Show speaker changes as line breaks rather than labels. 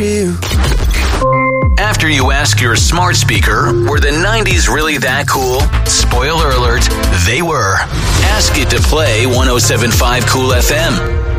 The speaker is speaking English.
you.
After you ask your smart speaker, were the 90s really that cool? Spoiler alert, they were. Ask it to play 107.5 Cool FM.